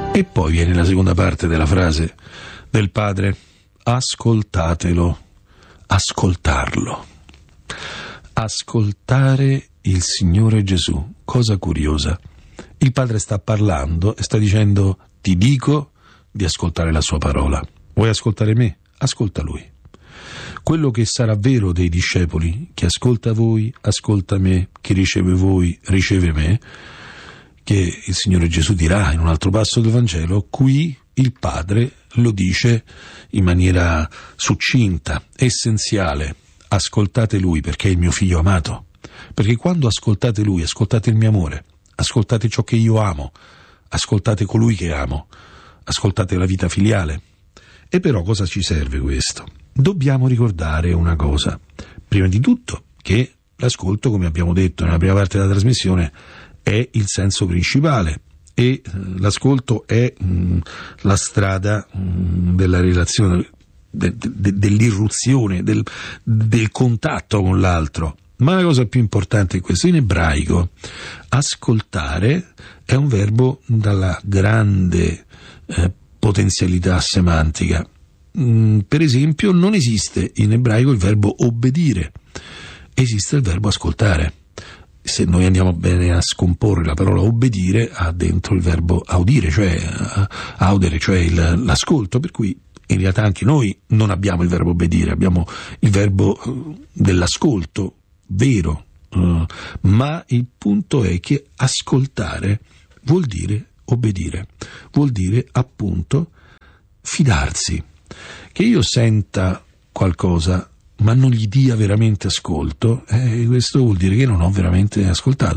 E poi viene la seconda parte della frase del Padre: ascoltatelo, ascoltarlo. Ascoltare il Signore Gesù. Cosa curiosa. Il Padre sta parlando e sta dicendo: ti dico di ascoltare la sua parola. Vuoi ascoltare me? Ascolta Lui. Quello che sarà vero dei discepoli: chi ascolta voi, ascolta me, chi riceve voi, riceve me, che il Signore Gesù dirà in un altro passo del Vangelo, qui il Padre lo dice in maniera succinta, essenziale: ascoltate Lui perché è il mio figlio amato. Perché quando ascoltate Lui, ascoltate il mio amore, ascoltate ciò che io amo, ascoltate colui che amo, ascoltate la vita filiale. E però cosa ci serve questo? Dobbiamo ricordare una cosa. Prima di tutto che l'ascolto, come abbiamo detto nella prima parte della trasmissione, è il senso principale e l'ascolto è la strada della relazione, dell'irruzione, del contatto con l'altro. Ma la cosa più importante è questo: in ebraico ascoltare è un verbo dalla grande potenzialità semantica. Per esempio, non esiste in ebraico il verbo obbedire, esiste il verbo ascoltare. Se noi andiamo bene a scomporre la parola obbedire, ha dentro il verbo audire, cioè audere, cioè l'ascolto, per cui in realtà anche noi non abbiamo il verbo obbedire, abbiamo il verbo dell'ascolto vero, ma il punto è che ascoltare vuol dire obbedire, vuol dire appunto fidarsi. Che io senta qualcosa ma non gli dia veramente ascolto, questo vuol dire che non ho veramente ascoltato.